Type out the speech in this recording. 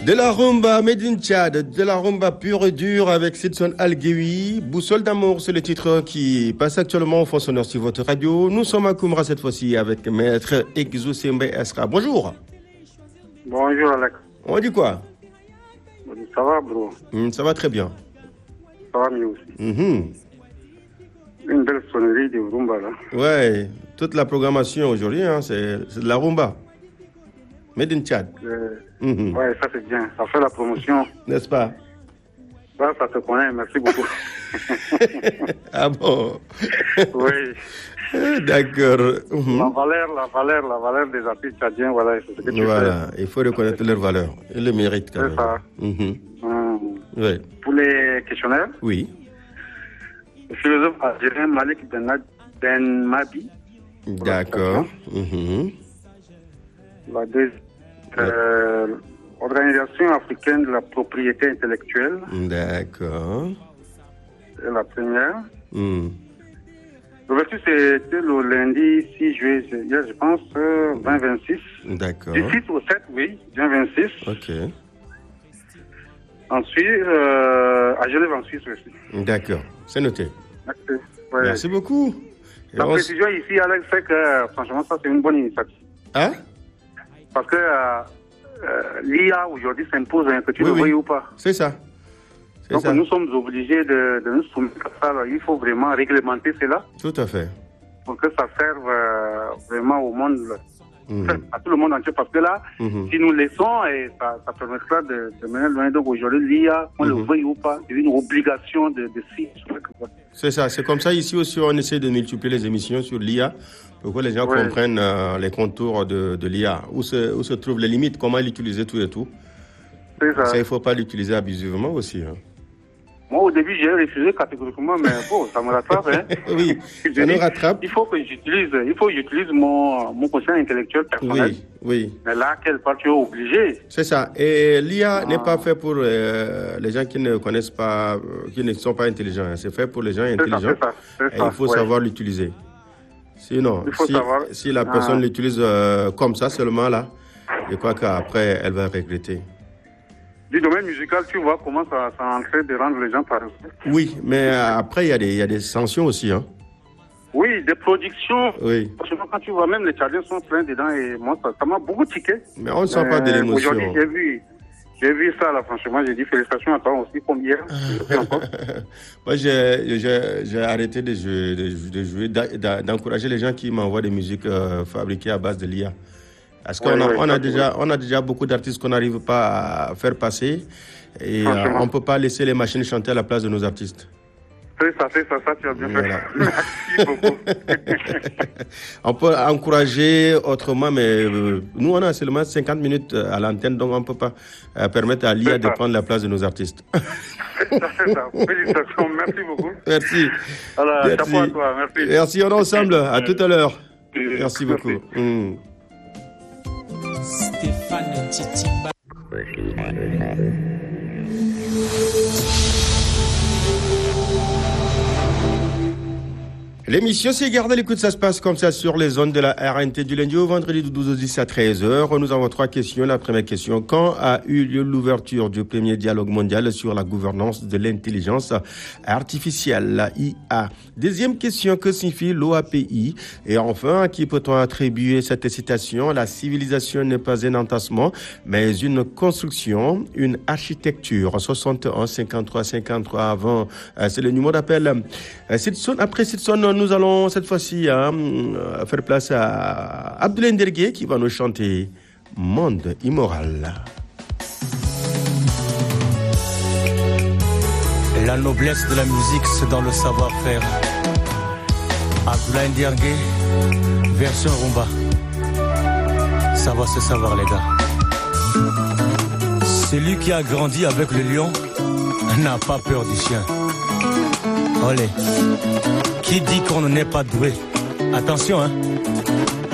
De la rumba made in Tchad, de la rumba pure et dure avec Sidson Al-Ghewi. Boussole d'amour, c'est le titre qui passe actuellement au fond sonore sur votre radio. Nous sommes à Koumra cette fois-ci avec Maître Exou Sembe Esra. Bonjour. Bonjour Alex. On dit quoi? Ça va bro? Ça va très bien. Ça va mieux aussi. Une belle sonnerie de rumba là. Ouais, toute la programmation aujourd'hui, hein, c'est de la rumba. Made in Tchad. Ouais, ça c'est bien. Ça fait la promotion. N'est-ce pas? Ça te connaît. Merci beaucoup. Ah bon? Oui. D'accord. La valeur des artistes tchadiens, voilà, c'est ce que tu fais. Voilà, il faut reconnaître leur valeur. Ils le méritent quand même. C'est ça. Ouais. Pour les questionnaires, Oui. le philosophe algérien Malik Ben Mabi. D'accord. La deuxième, Organisation africaine de la propriété intellectuelle. D'accord. C'est la première. L'ouverture, c'était le lundi 6 juillet, je pense, 2026. D'accord. Du 6 au 7, oui, 2026. Ok. Ensuite, à Genève, en Suisse aussi. D'accord. C'est noté. Merci. Ouais. Merci beaucoup. La précision ici, Alex, c'est que, franchement, ça, c'est une bonne initiative. Hein? Parce que l'IA, aujourd'hui, s'impose, que tu le veuilles ou pas. C'est ça. Donc, nous sommes obligés de nous soumettre à ça. Il faut vraiment réglementer cela. Tout à fait. Pour que ça serve vraiment au monde, à tout le monde entier. Parce que là, si nous laissons, et ça permettra de mener loin. Donc, aujourd'hui, l'IA, qu'on le veuille ou pas, c'est une obligation de suivre. C'est ça. C'est comme ça. Ici aussi, on essaie de multiplier les émissions sur l'IA pour que les gens comprennent les contours de l'IA. Où se trouvent les limites, comment l'utiliser, tout et tout. C'est ça. Ça, il ne faut pas l'utiliser abusivement aussi. Hein. Moi, au début, j'ai refusé catégoriquement, mais bon, ça me rattrape. Hein. Oui, ça nous rattrape. Il faut que j'utilise mon quotient intellectuel personnel. Oui. Mais là, quelle part tu es obligé? C'est ça. Et l'IA n'est pas fait pour les gens qui ne connaissent pas, qui ne sont pas intelligents. Hein. C'est fait pour les gens intelligents. C'est ça. Et il faut savoir l'utiliser. Sinon, si la personne l'utilise comme ça seulement là, je crois qu'après, elle va regretter. Du domaine musical, tu vois comment ça est en train de rendre les gens paresseux. Oui, mais après, il y a des sanctions aussi. Hein. Oui, des productions. Oui. Franchement, quand tu vois, même les Tchadiens sont pleins dedans et moi, ça m'a beaucoup tiqué. Mais on ne sent pas de l'émotion. Aujourd'hui, j'ai vu ça, là, franchement, j'ai dit félicitations à toi aussi, comme hier. Moi, j'ai arrêté de jouer, d'encourager les gens qui m'envoient des musiques fabriquées à base de l'IA. Parce qu'on a déjà beaucoup d'artistes qu'on n'arrive pas à faire passer et on ne peut pas laisser les machines chanter à la place de nos artistes. C'est ça, tu as bien fait. Merci beaucoup. On peut encourager autrement, mais nous, on a seulement 50 minutes à l'antenne, donc on ne peut pas permettre à l'IA de prendre la place de nos artistes. C'est ça. Félicitations, merci beaucoup. Merci. Alors, chapeau à toi, merci. Merci, on est ensemble. À tout à l'heure. Merci beaucoup. Stéphane Titiba. L'émission c'est Garde à l'écoute, ça se passe comme ça sur les ondes de la RNT du lundi au vendredi de 12 h 10 à 13h. Nous avons 3 questions. La première question, quand a eu lieu l'ouverture du premier dialogue mondial sur la gouvernance de l'intelligence artificielle, la IA? Deuxième question, que signifie l'OAPI? Et enfin, à qui peut-on attribuer cette citation? La civilisation n'est pas un entassement, mais une construction, une architecture. 61 53 53 avant, c'est le numéro d'appel. Après Sidson, nous allons cette fois-ci faire place à Abdoulaye Ndergué qui va nous chanter Monde immoral. La noblesse de la musique, c'est dans le savoir-faire. Abdoulaye Ndergué, version rumba. Ça va se savoir, les gars. Celui qui a grandi avec le lion n'a pas peur du chien. Olé. Qui dit qu'on n'est pas doué? Attention, hein.